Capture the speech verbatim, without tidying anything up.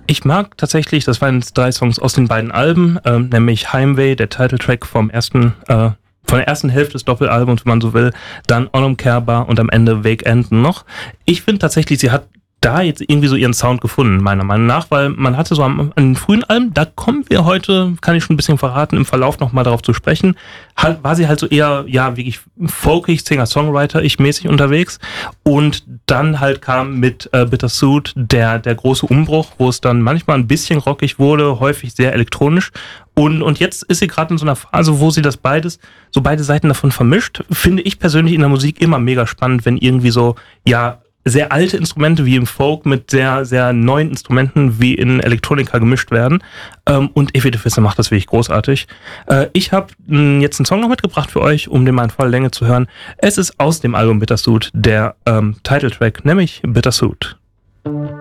Ich mag tatsächlich, das waren jetzt drei Songs aus den beiden Alben, ähm, nämlich Heimweh, der Titeltrack vom ersten, äh, von der ersten Hälfte des Doppelalbums, wenn man so will, dann Unumkehrbar und am Ende Weg enden noch. Ich finde tatsächlich, sie hat da jetzt irgendwie so ihren Sound gefunden, meiner Meinung nach, weil man hatte so am, an den frühen Alben, da kommen wir heute, kann ich schon ein bisschen verraten, im Verlauf nochmal darauf zu sprechen, halt, war sie halt so eher, ja, wirklich folkig, Singer-Songwriter-ich mäßig unterwegs und dann halt kam mit äh, Bittersweet der, der große Umbruch, wo es dann manchmal ein bisschen rockig wurde, häufig sehr elektronisch und, und jetzt ist sie gerade in so einer Phase, wo sie das beides, so beide Seiten davon vermischt, finde ich persönlich in der Musik immer mega spannend, wenn irgendwie so, ja, sehr alte Instrumente wie im Folk mit sehr, sehr neuen Instrumenten wie in Elektronika gemischt werden. Ähm, und Evi de Visser macht das wirklich großartig. Äh, ich habe jetzt einen Song noch mitgebracht für euch, um den mal in voller Länge zu hören. Es ist aus dem Album Bittersweet der ähm, Titeltrack, nämlich Bittersweet.